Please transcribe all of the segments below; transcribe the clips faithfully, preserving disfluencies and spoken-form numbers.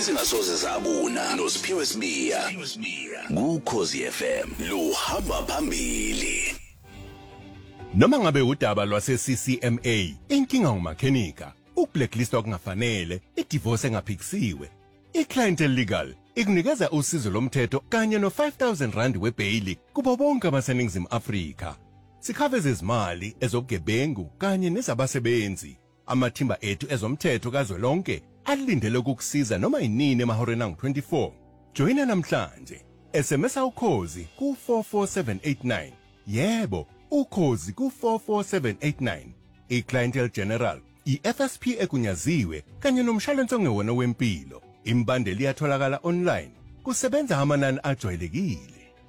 ezingasoze zabuna noSiphiwe Sibiya kuKhosi F M luhamba phambili. Noma ngabe udaba lwase C C M A inkinga ngumakhenika ukublacklist okungafanele idivorce engaphikisiwe iClientele Legal ikunikeza usizo lomthetho kanye no five thousand rand webail kubo bonke abaseningizimu Afrika. Sikhaveza izimali ezobugebengu kanye nezabasebenzi. Amathimba ethu ezomthetho kazwelonke alindele ukukusiza noma inini emahoreni angu twenty-four. Joina namhlanje. S M S ukhozi ku four four seven eight nine. Yebo, ukhozi ku four four seven eight nine. iClientele General, iF S P ekunyaziwe kanye nomshwalense ongewona wempilo. Imbandeli iyatholakala online. Kusebenza amanani ajwayelekile.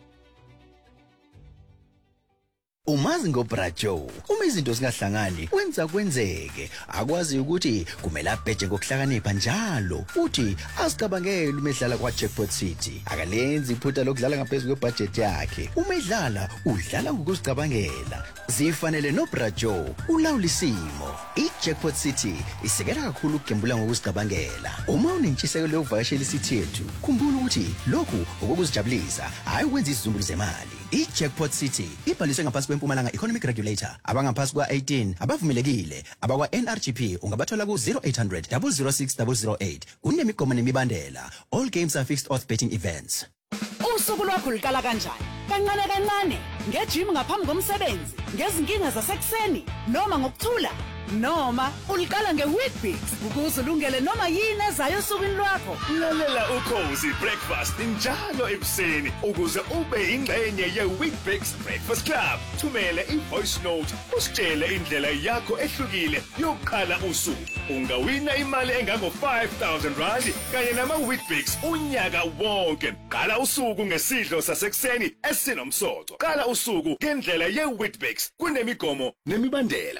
Umazi ngoBrajo, uma izinto zingahlangani wenza kwenzeke, akwazi ukuthi kumele abheje ngokuhlakanipha njalo futhi asicabangele uma edlala kwaJackpot City. Akalenzi iphutha lokudlala ngaphezulu kwebudget yakhe. Uma edlala udlala ngokuzicabangela. Zifanele noBrajo, ulawula isimo. iJackpot City isekela kakhulu ukugembula ngokuzicabangela. Uma unentshisekelo yokuvakashela isithe yethu, khumbula ukuthi lokhu okuzijabulisa hayi ukwenza izizumbulu zemali. iJackpot City ibhaliswe ngaphansi kweMpumalanga Economic Regulator. Abangaphansi kwa eighteen abavumelekile. Abakwa N R G P ungabathola ku zero eight hundred zero zero six zero zero eight. Kunemigomo nemibandela. All games are fixed odds betting events. Usuku lwakho liqala kanjani? Kancane kancane, ngejim ngaphambi komsebenzi, ngezinkinga zasekuseni, noma ngokuthula, noma uliqala ngeWheatBix ukuze ulungele noma yini ezayo osukwini lwakho. Lalela ukhozi breakfast njalo ekuseni ukuze ube ingxenye yeWheatBix Breakfast Club. Thumela ivoice note usitshele indlela yakho ehlukile yokuqala usuku. Ungawina imali engango five thousand rand kanye namaWheatBix unyaka wonke. Qala usuku ngesidlo sasekuseni esinomsoco. Qala usuku ngendlela yeWheatBix kunemigomo nemibandela.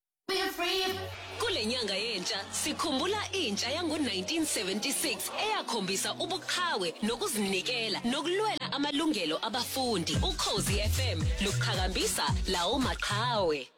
Kule nyanga yentsha sikhumbula intsha yango nineteen seventy-six eyakhombisa ubuqhawe nokuzinikela nokulwela amalungelo abafundi. Ukhozi F M luqhakambisa lawo maqhawe.